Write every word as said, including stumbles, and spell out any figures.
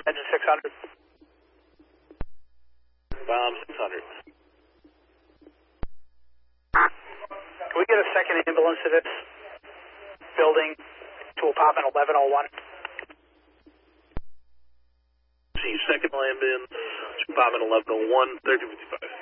engine six hundred. Bomb six hundred. Can we get a second ambulance to this building to apartment eleven oh one? See, second ambulance to apartment eleven oh one, thirty fifty-five.